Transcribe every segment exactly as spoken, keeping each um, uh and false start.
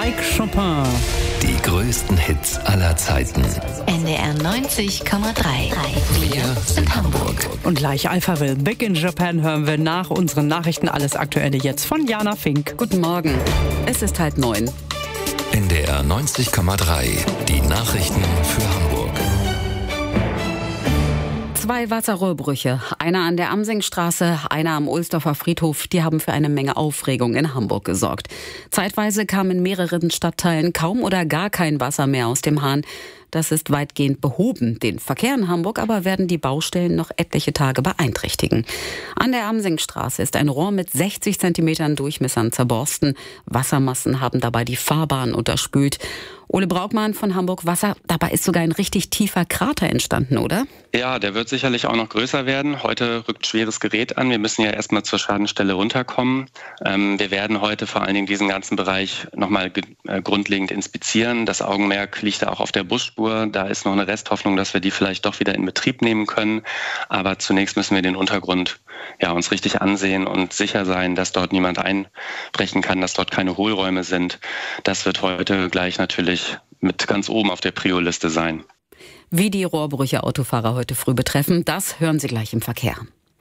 Like Chopin. Die größten Hits aller Zeiten. N D R neunzig Komma drei. Wir sind Hamburg. Und gleich Alphaville. Big in Japan hören wir nach unseren Nachrichten. Alles Aktuelle jetzt von Jana Fink. Guten Morgen. Es ist halb neun. N D R neunzig Komma drei. Die Nachrichten für Hamburg. Zwei Wasserrohrbrüche, einer an der Amsingstraße, einer am Ohlsdorfer Friedhof, die haben für eine Menge Aufregung in Hamburg gesorgt. Zeitweise kam in mehreren Stadtteilen kaum oder gar kein Wasser mehr aus dem Hahn. Das ist weitgehend behoben. Den Verkehr in Hamburg aber werden die Baustellen noch etliche Tage beeinträchtigen. An der Amsingstraße ist ein Rohr mit sechzig Zentimetern Durchmessern zerborsten. Wassermassen haben dabei die Fahrbahn unterspült. Ole Braukmann von Hamburg Wasser, dabei ist sogar ein richtig tiefer Krater entstanden, oder? Ja, der wird sicherlich auch noch größer werden. Heute rückt schweres Gerät an. Wir müssen ja erstmal zur Schadenstelle runterkommen. Ähm, wir werden heute vor allen Dingen diesen ganzen Bereich nochmal ge- äh, grundlegend inspizieren. Das Augenmerk liegt da auch auf der Busspur. Da ist noch eine Resthoffnung, dass wir die vielleicht doch wieder in Betrieb nehmen können. Aber zunächst müssen wir den Untergrund ja, uns richtig ansehen und sicher sein, dass dort niemand einbrechen kann, dass dort keine Hohlräume sind. Das wird heute gleich natürlich mit ganz oben auf der Prio-Liste sein. Wie die Rohrbrüche Autofahrer heute früh betreffen, das hören Sie gleich im Verkehr.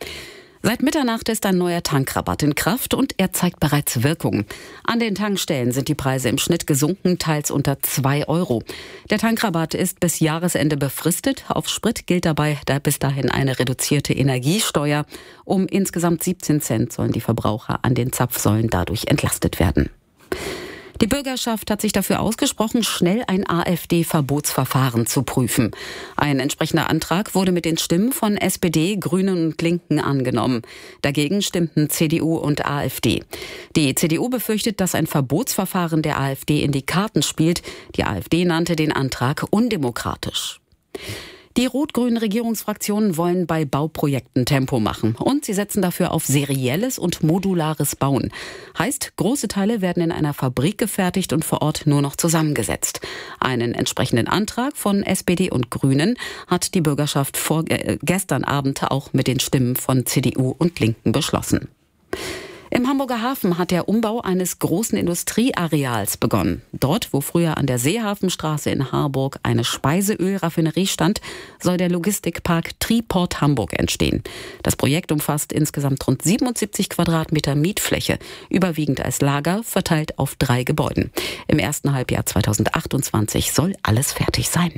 Seit Mitternacht ist ein neuer Tankrabatt in Kraft und er zeigt bereits Wirkung. An den Tankstellen sind die Preise im Schnitt gesunken, teils unter zwei Euro. Der Tankrabatt ist bis Jahresende befristet. Auf Sprit gilt dabei bis dahin eine reduzierte Energiesteuer. Um insgesamt siebzehn Cent sollen die Verbraucher an den Zapfsäulen dadurch entlastet werden. Die Bürgerschaft hat sich dafür ausgesprochen, schnell ein AfD-Verbotsverfahren zu prüfen. Ein entsprechender Antrag wurde mit den Stimmen von S P D, Grünen und Linken angenommen. Dagegen stimmten C D U und AfD. Die C D U befürchtet, dass ein Verbotsverfahren der AfD in die Karten spielt. Die AfD nannte den Antrag undemokratisch. Die rot-grünen Regierungsfraktionen wollen bei Bauprojekten Tempo machen und sie setzen dafür auf serielles und modulares Bauen. Heißt, große Teile werden in einer Fabrik gefertigt und vor Ort nur noch zusammengesetzt. Einen entsprechenden Antrag von S P D und Grünen hat die Bürgerschaft vor, äh, gestern Abend auch mit den Stimmen von C D U und Linken beschlossen. Im Hamburger Hafen hat der Umbau eines großen Industrieareals begonnen. Dort, wo früher an der Seehafenstraße in Harburg eine Speiseölraffinerie stand, soll der Logistikpark Triport Hamburg entstehen. Das Projekt umfasst insgesamt rund siebenundsiebzig Quadratmeter Mietfläche, überwiegend als Lager, verteilt auf drei Gebäuden. Im ersten Halbjahr zweitausendachtundzwanzig soll alles fertig sein.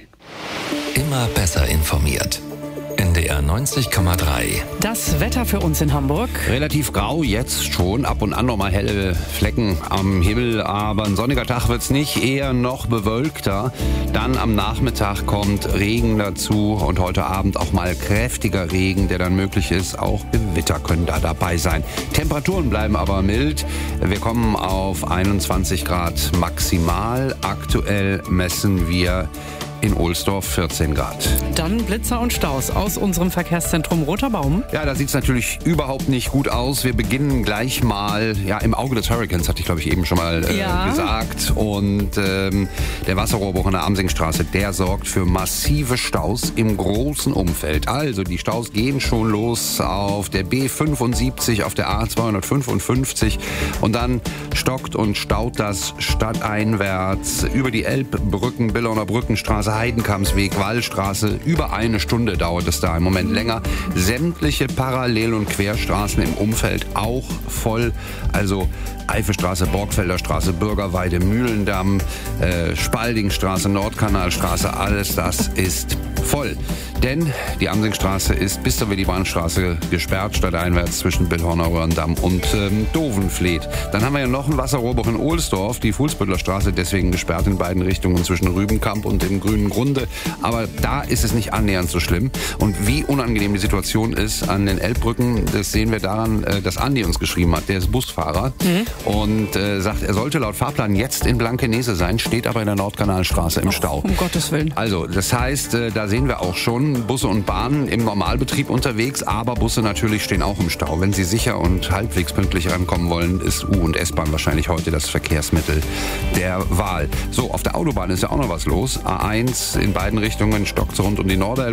Immer besser informiert. N D R neunzig Komma drei. Das Wetter für uns in Hamburg. Relativ grau jetzt schon, ab und an noch mal helle Flecken am Himmel, aber ein sonniger Tag wird's nicht, eher noch bewölkter. Dann am Nachmittag kommt Regen dazu und heute Abend auch mal kräftiger Regen, der dann möglich ist. Auch Gewitter können da dabei sein. Temperaturen bleiben aber mild. Wir kommen auf einundzwanzig Grad maximal. Aktuell messen wir in Ohlsdorf vierzehn Grad. Dann Blitzer und Staus aus unserem Verkehrszentrum Roter Baum. Ja, da sieht es natürlich überhaupt nicht gut aus. Wir beginnen gleich mal ja, im Auge des Hurrikans, hatte ich glaube ich eben schon mal äh, ja. gesagt. Und ähm, der Wasserrohrbruch an der Amsingstraße, der sorgt für massive Staus im großen Umfeld. Also die Staus gehen schon los auf der B fünfundsiebzig, auf der A zweihundertfünfundfünfzig und dann stockt und staut das stadteinwärts über die Elbbrücken, Billauner Brückenstraße, Heidenkampsweg, Wallstraße. Über eine Stunde dauert es da, im Moment länger. Sämtliche Parallel- und Querstraßen im Umfeld auch voll. Also Eifelstraße, Borgfelder Straße, Bürgerweide, Mühlendamm, äh, Spaldingstraße, Nordkanalstraße, alles das ist voll. Denn die Amsingstraße ist bis zur Willy-Brandt-Straße gesperrt, stadteinwärts zwischen Billhorner Röhrendamm und ähm, Dovenfleet. Dann haben wir ja noch einen Wasserrohrbruch in Ohlsdorf, die Fuhlsbüttler Straße, deswegen gesperrt in beiden Richtungen zwischen Rübenkamp und dem Grünen Grunde. Aber da ist es nicht annähernd so schlimm. Und wie unangenehm die Situation ist an den Elbbrücken, das sehen wir daran, dass Andi uns geschrieben hat. Der ist Busfahrer mhm. und äh, sagt, er sollte laut Fahrplan jetzt in Blankenese sein, steht aber in der Nordkanalstraße im Stau. Um Gottes Willen. Also, das heißt, äh, da sehen wir auch schon Busse und Bahnen im Normalbetrieb unterwegs, aber Busse natürlich stehen auch im Stau. Wenn sie sicher und halbwegs pünktlich rankommen wollen, ist U- und S-Bahn wahrscheinlich heute das Verkehrsmittel der Wahl. So, auf der Autobahn ist ja auch noch was los. A eins in beiden Richtungen stockt rund um die Nordelb.